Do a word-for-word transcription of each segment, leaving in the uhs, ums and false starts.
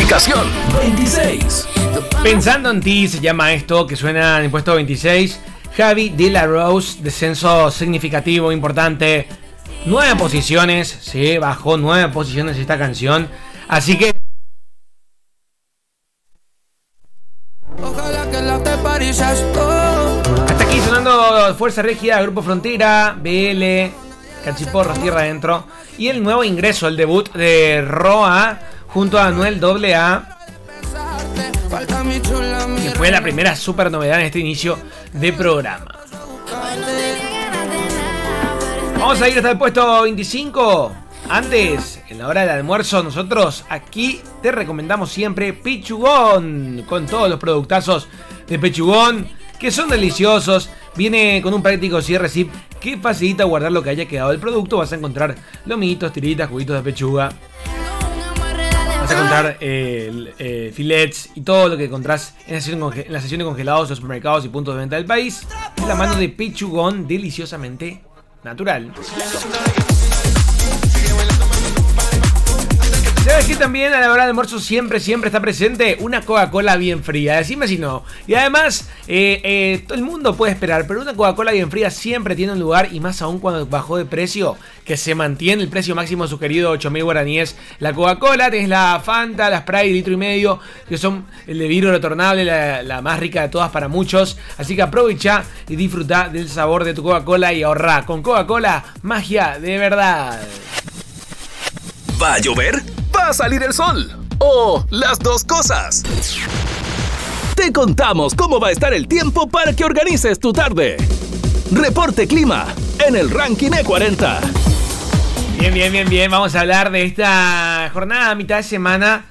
Clasificación veintiséis. Pensando en ti se llama esto, que suena en el puesto veintiséis. Javi de la Rose, descenso significativo, importante. Nueve posiciones, sí, bajó nueve posiciones esta canción. Así que... Ojalá que la te pareces tú. Hasta aquí sonando Fuerza Régida, Grupo Frontera, B L, Cachiporros, Tierra Adentro. Y el nuevo ingreso, el debut de Roa junto a Anuel doble A, que fue la primera super novedad en este inicio de programa. Vamos a ir hasta el puesto veinticinco. Antes, en la hora del almuerzo, nosotros aquí te recomendamos siempre Pechugón, con todos los productazos de Pechugón, que son deliciosos. Viene con un práctico cierre zip que facilita guardar lo que haya quedado del producto. Vas a encontrar lomitos, tiritas, juguitos de pechuga. Vas a encontrar eh, eh, filets y todo lo que encontrás en la, sesión en la sesión de congelados de los supermercados y puntos de venta del país. De la mano de Pechugón, deliciosamente natural. ¿Sabes qué también a la hora del almuerzo siempre, siempre está presente? Una Coca-Cola bien fría, decime si no. Y además, eh, eh, todo el mundo puede esperar, pero una Coca-Cola bien fría siempre tiene un lugar, y más aún cuando bajó de precio, que se mantiene el precio máximo sugerido, ocho mil guaraníes. La Coca-Cola, tenés la Fanta, la Sprite, litro y medio, que son el de vidrio retornable, la, la más rica de todas para muchos. Así que aprovecha y disfruta del sabor de tu Coca-Cola y ahorrá. Con Coca-Cola, magia de verdad. ¿Va a llover? ¿Va a salir el sol? ¿O las dos cosas? Te contamos cómo va a estar el tiempo para que organices tu tarde. Reporte Clima en el Ranking E cuarenta. Bien, bien, bien, bien. Vamos a hablar de esta jornada a mitad de semana.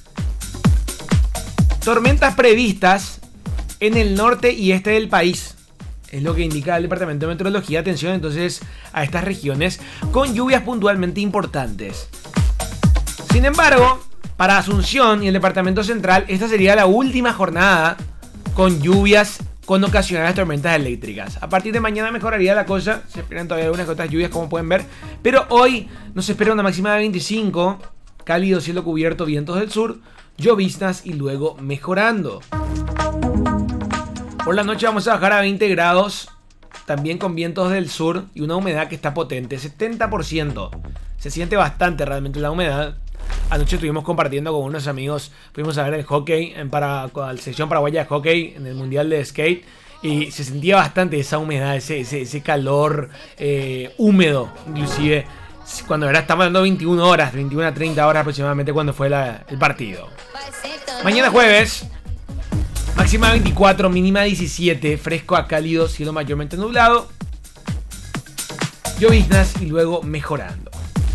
Tormentas previstas en el norte y este del país. Es lo que indica el Departamento de Meteorología. Atención entonces a estas regiones con lluvias puntualmente importantes. Sin embargo, para Asunción y el Departamento Central, esta sería la última jornada con lluvias con ocasionales tormentas eléctricas. A partir de mañana mejoraría la cosa. Se esperan todavía algunas otras lluvias, como pueden ver. Pero hoy nos espera una máxima de veinticinco. Cálido cielo cubierto, vientos del sur, lloviznas y luego mejorando. Por la noche vamos a bajar a veinte grados. También con vientos del sur y una humedad que está potente, setenta por ciento. Se siente bastante realmente la humedad. Anoche estuvimos compartiendo con unos amigos, fuimos a ver el hockey en para, la selección paraguaya de hockey en el mundial de skate, y se sentía bastante esa humedad, ese, ese, ese calor eh, húmedo, inclusive cuando era, estamos hablando de veintiuna horas, veintiuna a treinta horas aproximadamente cuando fue la, el partido. Mañana jueves, máxima veinticuatro, mínima diecisiete, fresco a cálido, cielo mayormente nublado, lloviznas y luego mejorando.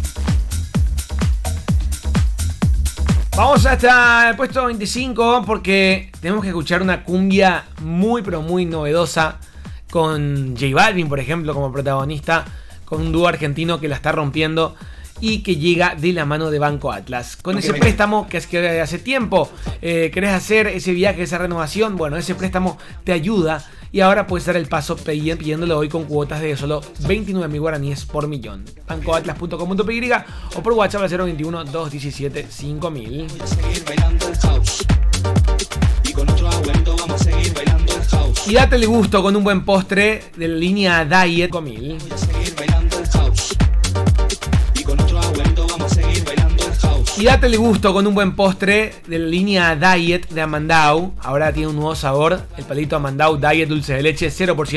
Vamos hasta el puesto veinticinco porque tenemos que escuchar una cumbia muy pero muy novedosa con J Balvin, por ejemplo, como protagonista, con un dúo argentino que la está rompiendo y que llega de la mano de Banco Atlas. Con ese préstamo que es que hace tiempo eh, querés hacer ese viaje, esa renovación, bueno, ese préstamo te ayuda y ahora puedes dar el paso pidiéndolo hoy con cuotas de solo veintinueve mil guaraníes por millón. banco atlas punto com punto p y o por WhatsApp al cero veintiuno, doscientos diecisiete, cinco mil. Y date el gusto con un buen postre de la línea Diet cinco mil. Y date el gusto con un buen postre de la línea Diet de Amandau. Ahora tiene un nuevo sabor, el palito Amandau Diet dulce de leche, cero por ciento